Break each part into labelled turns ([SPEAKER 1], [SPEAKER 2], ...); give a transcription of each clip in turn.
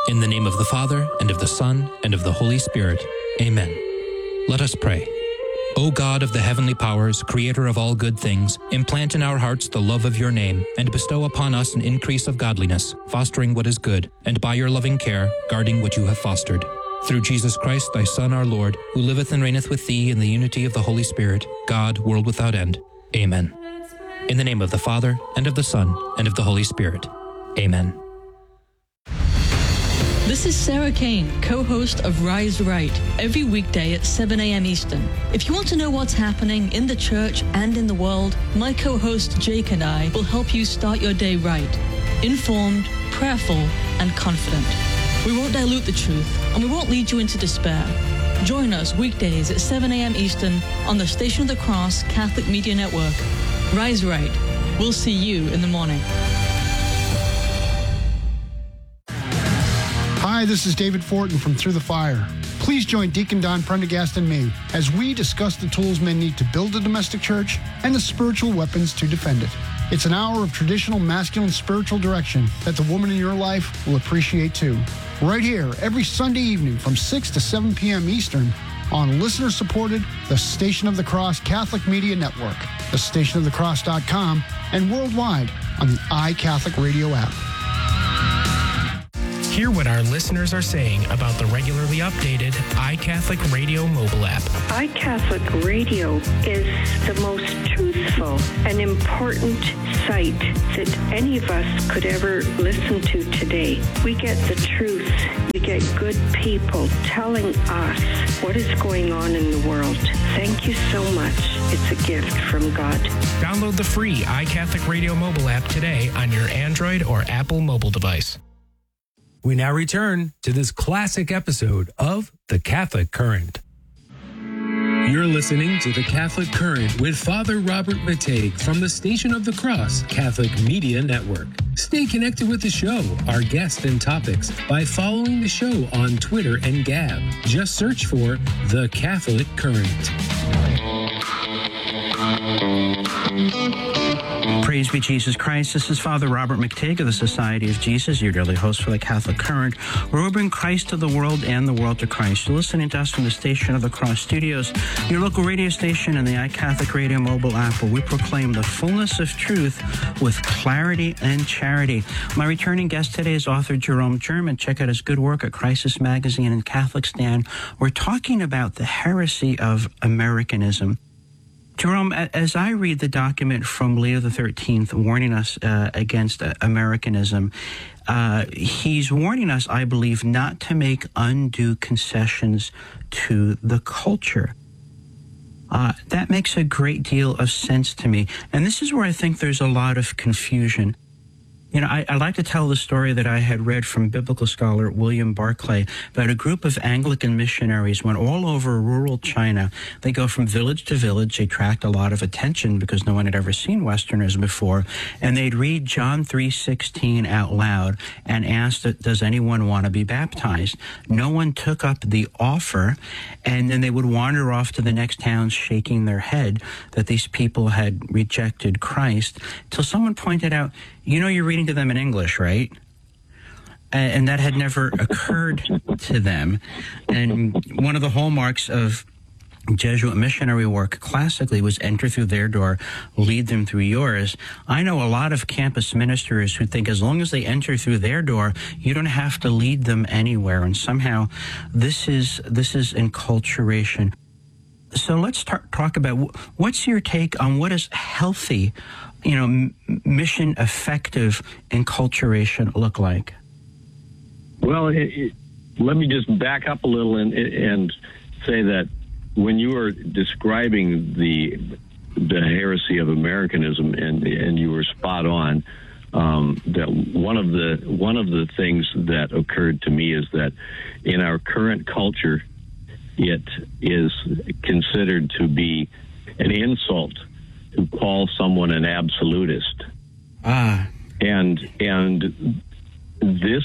[SPEAKER 1] In the name of the Father, and of the Son, and of the Holy Spirit. Amen. Let us pray. O God of the heavenly powers, creator of all good things, implant in our hearts the love of your name, and bestow upon us an increase of godliness, fostering what is good, and by your loving care, guarding what you have fostered. Through Jesus Christ, thy Son, our Lord, who liveth and reigneth with thee in the unity of the Holy Spirit, God, world without end. Amen. In the name of the Father, and of the Son, and of the Holy Spirit. Amen.
[SPEAKER 2] This is Sarah Kane, co-host of Rise Right, every weekday at 7 a.m. Eastern. If you want to know what's happening in the church and in the world, my co-host Jake and I will help you start your day right, informed, prayerful, and confident. We won't dilute the truth, and we won't lead you into despair. Join us weekdays at 7 a.m. Eastern on the Station of the Cross Catholic Media Network. Rise Right. We'll see you in the morning.
[SPEAKER 3] Hi, this is David Fortin from Through the Fire. Please join Deacon Don Prendergast and me as we discuss the tools men need to build a domestic church and the spiritual weapons to defend it. It's an hour of traditional masculine spiritual direction that the woman in your life will appreciate too. Right here, every Sunday evening from 6 to 7 p.m. Eastern on listener-supported The Station of the Cross Catholic Media Network, thestationofthecross.com, and worldwide on the iCatholic Radio app.
[SPEAKER 4] Hear what our listeners are saying about the regularly updated iCatholic Radio mobile app.
[SPEAKER 5] iCatholic Radio is the most truthful and important site that any of us could ever listen to today. We get the truth. We get good people telling us what is going on in the world. Thank you so much. It's a gift from God.
[SPEAKER 4] Download the free iCatholic Radio mobile app today on your Android or Apple mobile device.
[SPEAKER 6] We now return to this classic episode of The Catholic Current. You're listening to The Catholic Current with Father Robert Matej from the Station of the Cross Catholic Media Network. Stay connected with the show, our guests and topics by following the show on Twitter and Gab. Just search for The Catholic Current.
[SPEAKER 7] Praise be Jesus Christ. This is Father Robert Matej of the Society of Jesus, your daily host for the Catholic Current, where we bring Christ to the world and the world to Christ. You're listening to us from the Station of the Cross Studios, your local radio station and the iCatholic Radio mobile app, where we proclaim the fullness of truth with clarity and charity. My returning guest today is author Jerome German. Check out his good work at Crisis Magazine and Catholic Stand. We're talking about the heresy of Americanism. Jerome, as I read the document from Leo XIII warning us against Americanism, he's warning us, I believe, not to make undue concessions to the culture. That makes a great deal of sense to me. And this is where I think there's a lot of confusion. You know, I like to tell the story that I had read from biblical scholar William Barclay about a group of Anglican missionaries went all over rural China. They go from village to village. They attract a lot of attention because no one had ever seen Westerners before. And they'd read John 3:16 out loud and ask, does anyone want to be baptized? No one took up the offer. And then they would wander off to the next town shaking their head that these people had rejected Christ, till someone pointed out, you know, you're reading to them in English, right? And that had never occurred to them. And one of the hallmarks of Jesuit missionary work classically was enter through their door, lead them through yours. I know a lot of campus ministers who think as long as they enter through their door, you don't have to lead them anywhere. And somehow this is enculturation. So let's talk about what's your take on what is healthy, mission effective enculturation look like?
[SPEAKER 8] Well, let me just back up a little and say that when you were describing the heresy of Americanism, and you were spot on, that one of the things that occurred to me is that in our current culture, it is considered to be an insult to call someone an absolutist. And this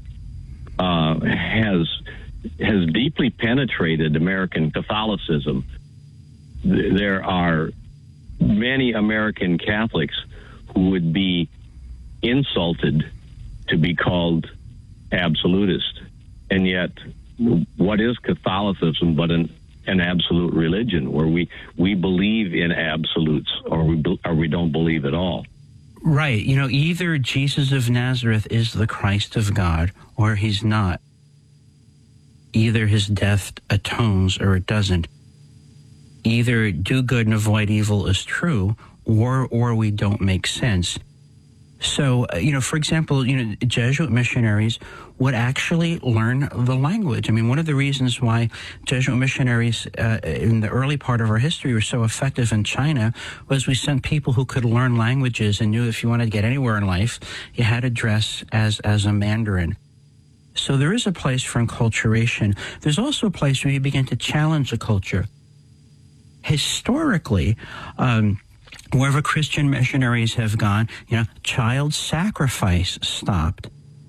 [SPEAKER 8] has deeply penetrated American Catholicism. There are many American Catholics who would be insulted to be called absolutist. And yet, what is Catholicism but an absolute religion where we believe in absolutes or we don't believe at all?
[SPEAKER 7] Right. Either Jesus of Nazareth is the Christ of God or he's not. Either his death atones or it doesn't. Either do good and avoid evil is true or we don't make sense. So, for example, Jesuit missionaries would actually learn the language. I mean, one of the reasons why Jesuit missionaries in the early part of our history were so effective in China was we sent people who could learn languages and knew if you wanted to get anywhere in life, you had to dress as a Mandarin. So there is a place for enculturation. There's also a place where you begin to challenge a culture. Historically, wherever Christian missionaries have gone, child sacrifice stopped.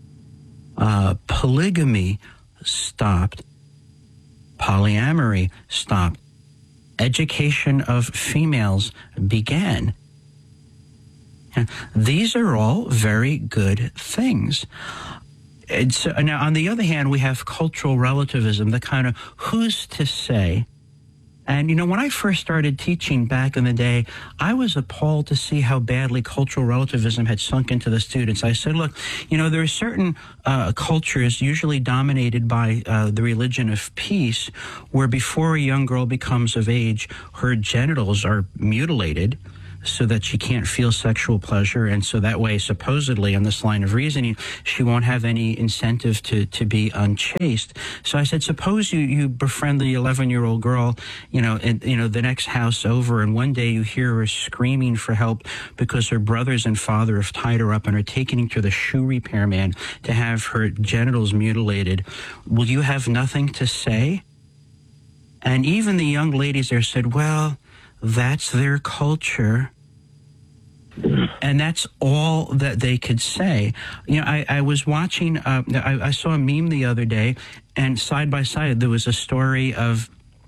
[SPEAKER 7] Polygamy stopped. Polyamory stopped. Education of females began. These are all very good things. And so, now, on the other hand, we have cultural relativism, the kind of who's to say. And, when I first started teaching back in the day, I was appalled to see how badly cultural relativism had sunk into the students. I said, look, there are certain cultures usually dominated by the religion of peace, where before a young girl becomes of age, her genitals are mutilated so that she can't feel sexual pleasure. And so that way, supposedly, on this line of reasoning, she won't have any incentive to be unchaste. So I said, suppose you befriend the 11-year-old girl, the next house over, and one day you hear her screaming for help because her brothers and father have tied her up and are taking her to the shoe repairman to have her genitals mutilated. Will you have nothing to say? And even the young ladies there said, well, that's their culture. And that's all that they could say. I was watching, I saw a meme the other day, and side by side there was a story of,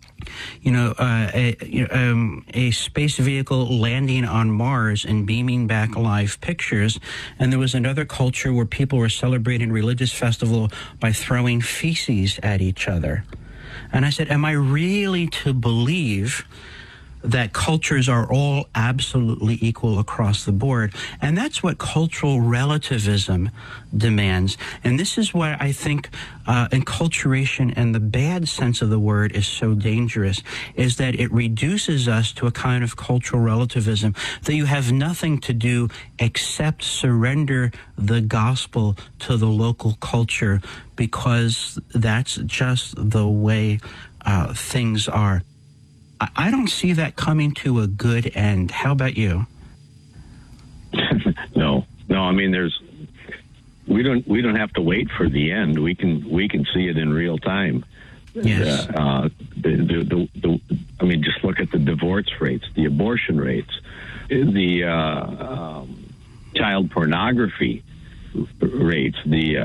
[SPEAKER 7] a space vehicle landing on Mars and beaming back live pictures. And there was another culture where people were celebrating religious festival by throwing feces at each other. And I said, am I really to believe that cultures are all absolutely equal across the board? And that's what cultural relativism demands. And this is why I think enculturation, in the bad sense of the word, is so dangerous, is that it reduces us to a kind of cultural relativism that you have nothing to do except surrender the gospel to the local culture, because that's just the way things are. I don't see that coming to a good end. How about you?
[SPEAKER 8] No. I mean, we don't have to wait for the end. We can see it in real time.
[SPEAKER 7] Yes.
[SPEAKER 8] I mean, just look at the divorce rates, the abortion rates, the child pornography rates, the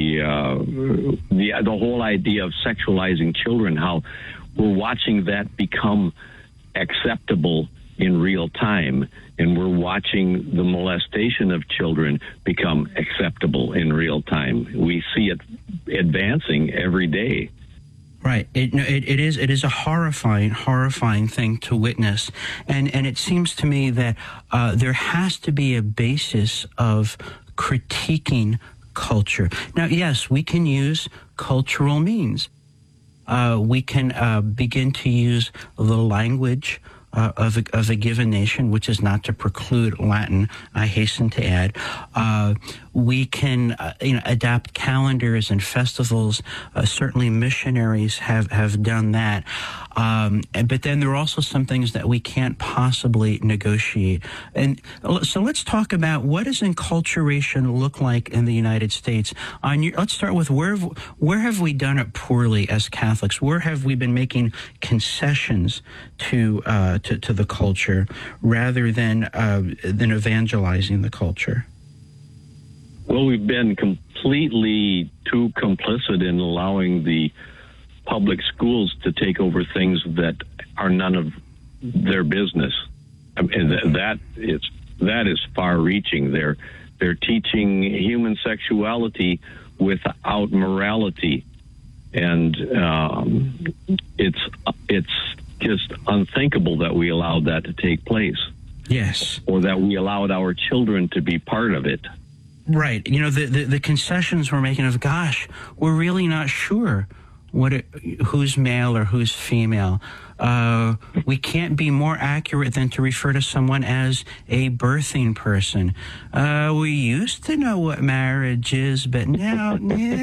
[SPEAKER 8] whole idea of sexualizing children. How we're watching that become acceptable in real time, and we're watching the molestation of children become acceptable in real time. We see it advancing every day.
[SPEAKER 7] Right. It is a horrifying thing to witness. And it seems to me that there has to be a basis of critiquing culture. Now, yes, we can use cultural means. We can begin to use the language of a given nation, which is not to preclude Latin, I hasten to add. We can adapt calendars and festivals. Certainly missionaries have done that. But then there are also some things that we can't possibly negotiate. And so let's talk about, what does enculturation look like in the United States? Let's start with where have we done it poorly as Catholics? Where have we been making concessions to the culture rather than evangelizing the culture?
[SPEAKER 8] Well, we've been completely too complicit in allowing the public schools to take over things that are none of their business. I mean, that is far-reaching. They're teaching human sexuality without morality, and it's just unthinkable that we allowed that to take place.
[SPEAKER 7] Yes.
[SPEAKER 8] Or that we allowed our children to be part of it.
[SPEAKER 7] Right. You know, the concessions we're making of, gosh, we're really not sure who's male or who's female. We can't be more accurate than to refer to someone as a birthing person. We used to know what marriage is, but now,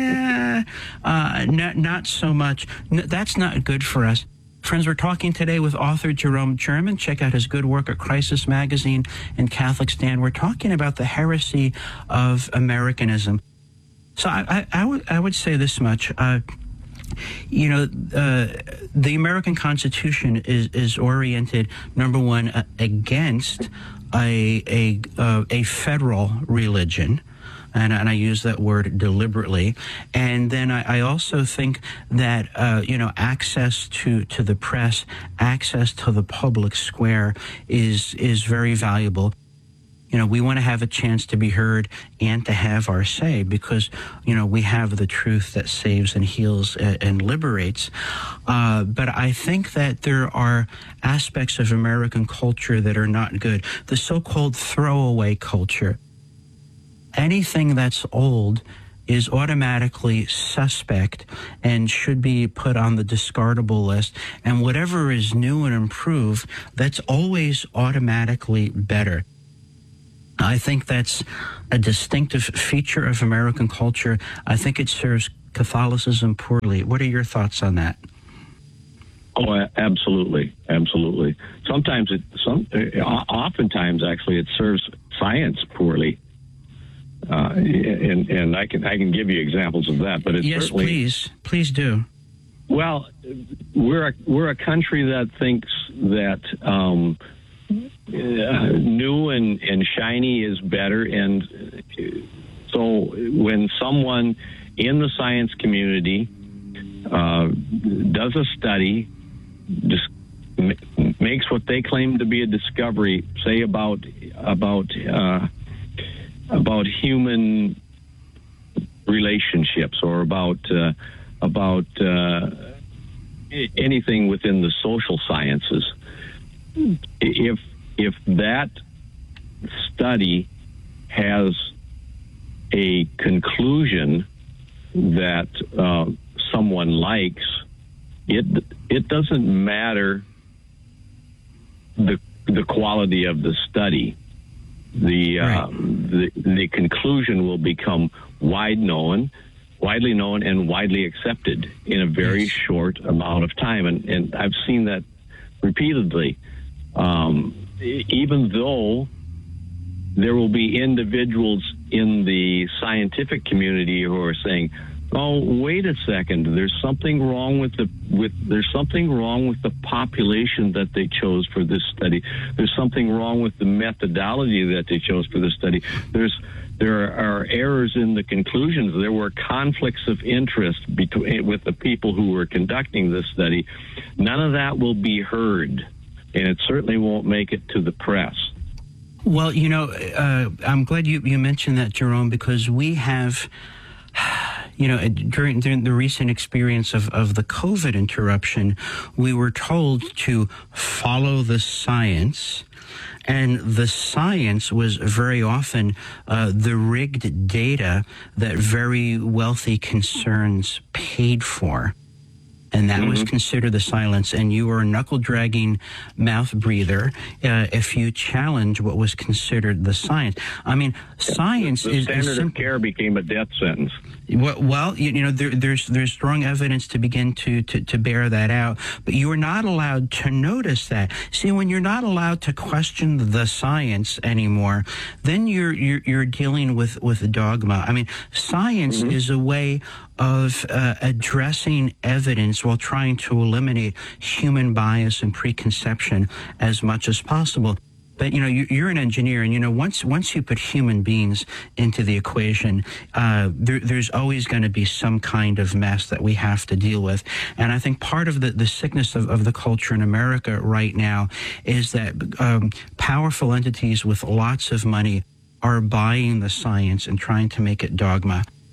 [SPEAKER 7] not so much. That's not good for us. Friends, we're talking today with author Jerome German. Check out his good work at Crisis Magazine and Catholic Stand. We're talking about the heresy of Americanism. So I would say this much. You know, the American Constitution is oriented, number one, against a federal religion. And I use that word deliberately. And then I also think that, access to the press, access to the public square is very valuable. You know, we want to have a chance to be heard and to have our say because, you know, we have the truth that saves and heals and liberates. But I think that there are aspects of American culture that are not good. The so-called throwaway culture. Anything that's old is automatically suspect and should be put on the discardable list. And whatever is new and improved, that's always automatically better. I think that's a distinctive feature of American culture. I think it serves Catholicism poorly. What are your thoughts on that?
[SPEAKER 8] Oh, absolutely. Absolutely. Oftentimes, actually, it serves science poorly. And I can give you examples of that, but it's
[SPEAKER 7] yes, please do.
[SPEAKER 8] Well, we're a country that thinks that new and shiny is better, and so when someone in the science community does a study, just makes what they claim to be a discovery, say about human relationships or about anything within the social sciences. If that study has a conclusion that someone likes, it doesn't matter the quality of the study. The conclusion will become widely known and widely accepted in a very short amount of time. And I've seen that repeatedly. Even though there will be individuals in the scientific community who are saying, "Oh, wait a second. There's something wrong with the population that they chose for this study. There's something wrong with the methodology that they chose for this study. There are errors in the conclusions. There were conflicts of interest with the people who were conducting this study. None of that will be heard, and it certainly won't make it to the press."
[SPEAKER 7] Well, you know, I'm glad you mentioned that, Jerome, because we have, you know, during the recent experience of the COVID interruption, we were told to follow the science. And the science was very often the rigged data that very wealthy concerns paid for. And that was considered the silence. And you were a knuckle-dragging mouth breather if you challenge what was considered the science. I mean, science
[SPEAKER 8] the standard of care became a death sentence.
[SPEAKER 7] Well, you know, there's strong evidence to begin to bear that out, but you are not allowed to notice that. See, when you're not allowed to question the science anymore, then you're dealing with dogma. I mean, science is a way of addressing evidence while trying to eliminate human bias and preconception as much as possible. But, you know, you're an engineer, and, you know, once you put human beings into the equation, there's always going to be some kind of mess that we have to deal with. And I think part of the sickness of the culture in America right now is that powerful entities with lots of money are buying the science and trying to make it dogma.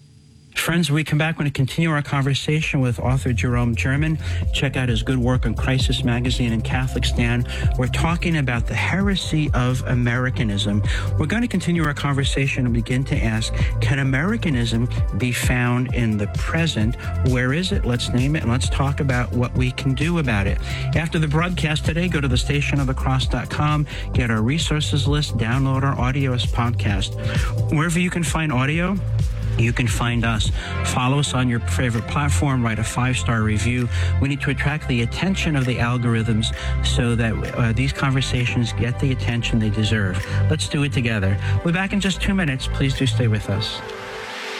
[SPEAKER 7] Friends, when we come back, we're going to continue our conversation with author Jerome German. Check out his good work on Crisis Magazine and Catholic Stand. We're talking about the heresy of Americanism. We're going to continue our conversation and begin to ask, can Americanism be found in the present? Where is it? Let's name it, and let's talk about what we can do about it. After the broadcast today, go to thestationofthecross.com, get our resources list, download our audio as podcast. Wherever you can find audio, you can find us. Follow us on your favorite platform. Write a 5-star review. We need to attract the attention of the algorithms so that these conversations get the attention they deserve. Let's do it together. We'll be back in just 2 minutes. Please do stay with us.